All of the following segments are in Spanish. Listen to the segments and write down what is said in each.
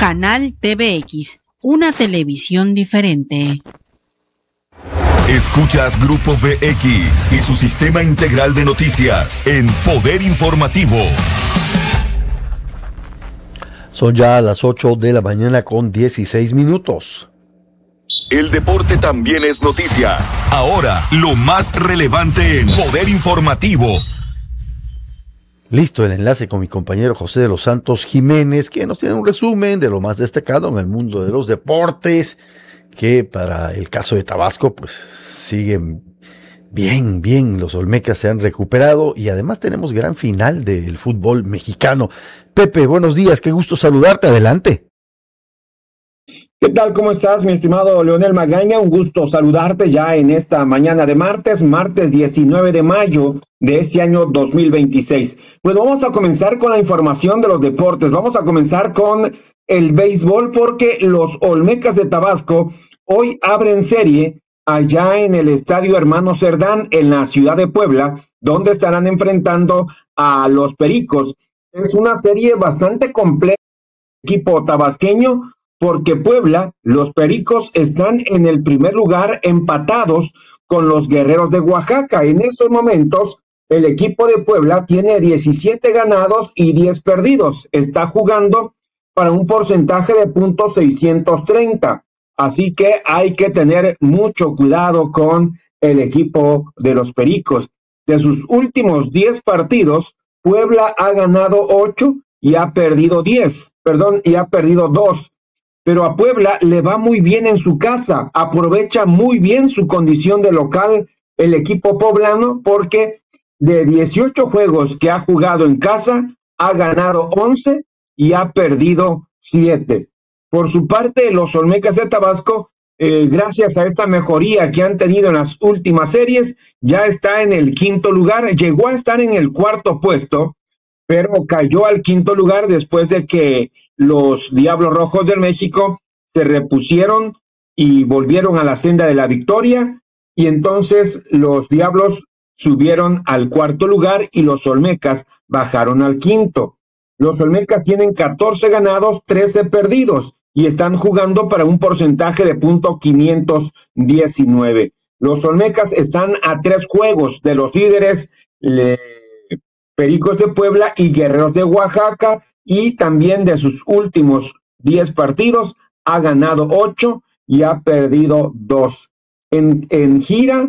Canal TVX, una televisión diferente. Escuchas Grupo VX y su sistema integral de noticias en Poder Informativo. Son ya las 8 de la mañana con 16 minutos. El deporte también es noticia. Ahora, lo más relevante en Poder Informativo. Listo el enlace con mi compañero José de los Santos Jiménez, que nos tiene un resumen de lo más destacado en el mundo de los deportes, que para el caso de Tabasco, pues siguen bien, los Olmecas se han recuperado y además tenemos gran final del fútbol mexicano. Pepe, buenos días, qué gusto saludarte, adelante. ¿Qué tal? ¿Cómo estás, mi estimado Leonel Magaña? Un gusto saludarte ya en esta mañana de martes 19 de mayo de este año 2026. Pues vamos a comenzar con la información de los deportes. Vamos a comenzar con el béisbol porque los Olmecas de Tabasco hoy abren serie allá en el Estadio Hermano Cerdán en la ciudad de Puebla, donde estarán enfrentando a los Pericos. Es una serie bastante compleja equipo tabasqueño, porque Puebla, los Pericos están en el primer lugar empatados con los Guerreros de Oaxaca. En estos momentos, el equipo de Puebla tiene 17 ganados y 10 perdidos. Está jugando para un porcentaje de .630. Así que hay que tener mucho cuidado con el equipo de los Pericos. De sus últimos 10 partidos, Puebla ha ganado 8 y ha perdido 2. Pero a Puebla le va muy bien en su casa, aprovecha muy bien su condición de local el equipo poblano, porque de 18 juegos que ha jugado en casa, ha ganado 11 y ha perdido 7. Por su parte, los Olmecas de Tabasco, gracias a esta mejoría que han tenido en las últimas series, ya está en el quinto lugar, llegó a estar en el cuarto puesto, pero cayó al quinto lugar después de que los Diablos Rojos del México se repusieron y volvieron a la senda de la victoria, y entonces los Diablos subieron al cuarto lugar y los Olmecas bajaron al quinto. Los Olmecas tienen 14 ganados, 13 perdidos y están jugando para un porcentaje de .519. Los Olmecas están a 3 juegos de los líderes Pericos de Puebla y Guerreros de Oaxaca, y también de sus últimos 10 partidos ha ganado 8 y ha perdido 2. En gira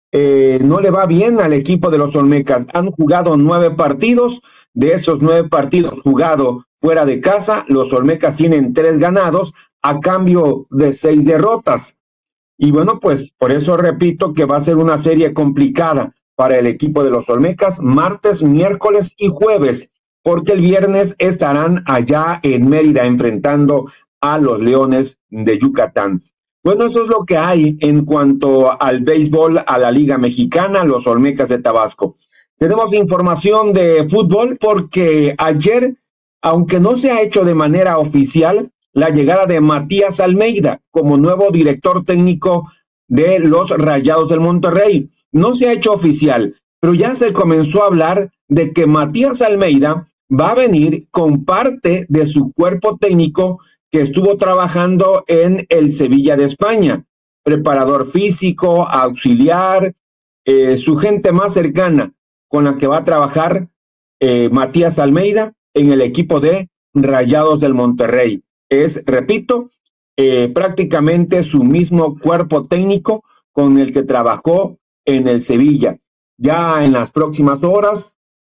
no le va bien al equipo de los Olmecas. Han jugado 9 partidos. De esos 9 partidos jugados fuera de casa, los Olmecas tienen 3 ganados a cambio de 6 derrotas. Y bueno, pues por eso repito que va a ser una serie complicada para el equipo de los Olmecas, martes, miércoles y jueves, porque el viernes estarán allá en Mérida enfrentando a los Leones de Yucatán. Bueno, eso es lo que hay en cuanto al béisbol, a la Liga Mexicana, los Olmecas de Tabasco. Tenemos información de fútbol porque ayer, aunque no se ha hecho de manera oficial, la llegada de Matías Almeida como nuevo director técnico de los Rayados del Monterrey. No se ha hecho oficial, pero ya se comenzó a hablar de que Matías Almeida va a venir con parte de su cuerpo técnico que estuvo trabajando en el Sevilla de España, preparador físico, auxiliar, su gente más cercana con la que va a trabajar Matías Almeida en el equipo de Rayados del Monterrey. Es, repito, prácticamente su mismo cuerpo técnico con el que trabajó en el Sevilla. Ya en las próximas horas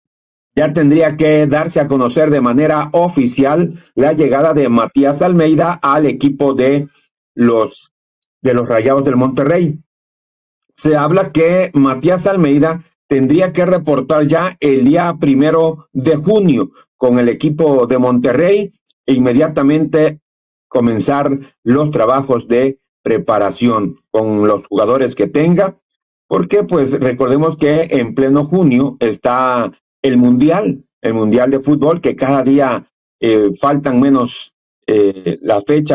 ya tendría que darse a conocer de manera oficial la llegada de Matías Almeida al equipo de los Rayados del Monterrey. Se habla que Matías Almeida tendría que reportar ya el día 1 de junio con el equipo de Monterrey e inmediatamente comenzar los trabajos de preparación con los jugadores que tenga, porque pues recordemos que en pleno junio está el Mundial de Fútbol, que cada día faltan menos la fecha